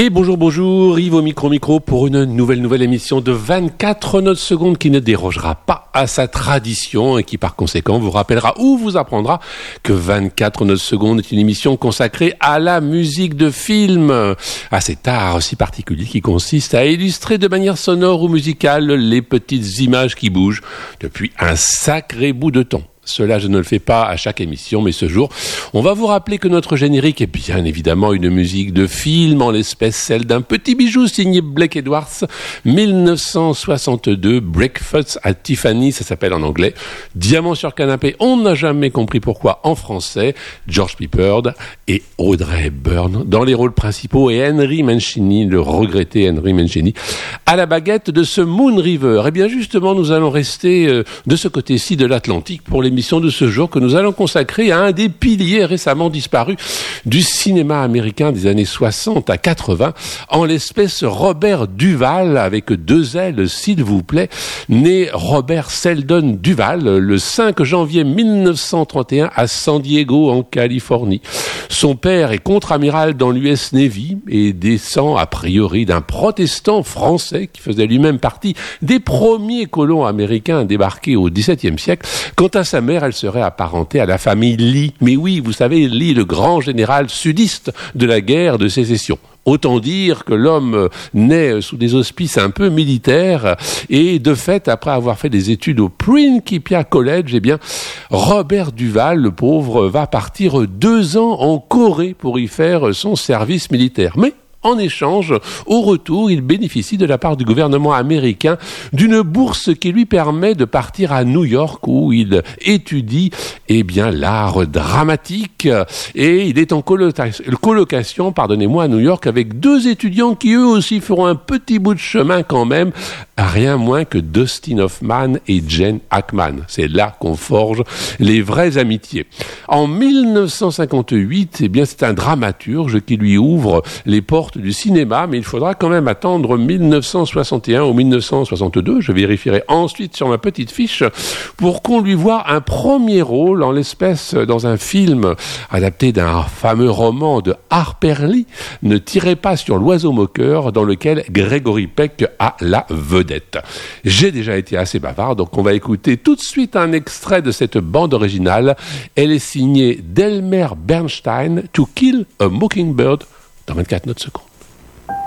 Et bonjour, Yves au micro pour une nouvelle émission de 24 notes secondes qui ne dérogera pas à sa tradition et qui par conséquent vous rappellera ou vous apprendra que 24 notes secondes est une émission consacrée à la musique de film, à cet art si particulier qui consiste à illustrer de manière sonore ou musicale les petites images qui bougent depuis un sacré bout de temps. Cela, je ne le fais pas à chaque émission, mais ce jour, on va vous rappeler que notre générique est bien évidemment une musique de film, en l'espèce celle d'un petit bijou signé Blake Edwards, 1962, Breakfast at Tiffany, ça s'appelle en anglais, Diamant sur canapé, on n'a jamais compris pourquoi en français, George Peppard et Audrey Hepburn dans les rôles principaux et Henry Mancini, le regretté Henry Mancini, à la baguette de ce Moon River. Et bien justement, nous allons rester de ce côté-ci de l'Atlantique pour l'émission de ce jour que nous allons consacrer à un des piliers récemment disparus du cinéma américain des années 60 à 80, en l'espèce Robert Duvall, avec deux L s'il vous plaît, né Robert Seldon Duvall le 5 janvier 1931 à San Diego en Californie. Son père est contre-amiral dans l'US Navy et descend a priori d'un protestant français qui faisait lui-même partie des premiers colons américains débarqués au XVIIe siècle. Quant à sa mère, elle serait apparentée à la famille Lee. Mais oui, vous savez, Lee, le grand général sudiste de la guerre de sécession. Autant dire que l'homme naît sous des auspices un peu militaires et de fait, après avoir fait des études au Principia College, eh bien, Robert Duvall, le pauvre, va partir 2 ans en Corée pour y faire son service militaire. Mais en échange, au retour, il bénéficie de la part du gouvernement américain d'une bourse qui lui permet de partir à New York où il étudie l'art dramatique et il est en colocation à New York avec 2 étudiants qui eux aussi feront un petit bout de chemin quand même, rien moins que Dustin Hoffman et Gene Hackman. C'est là qu'on forge les vraies amitiés. En 1958, c'est un dramaturge qui lui ouvre les portes du cinéma, mais il faudra quand même attendre 1961 ou 1962, je vérifierai ensuite sur ma petite fiche, pour qu'on lui voie un premier rôle en l'espèce dans un film adapté d'un fameux roman de Harper Lee, Ne tirez pas sur l'oiseau moqueur, dans lequel Gregory Peck a la vedette. J'ai déjà été assez bavard, donc on va écouter tout de suite un extrait de cette bande originale. Elle est signée d'Elmer Bernstein, To Kill a Mockingbird, dans 24 notes secondes.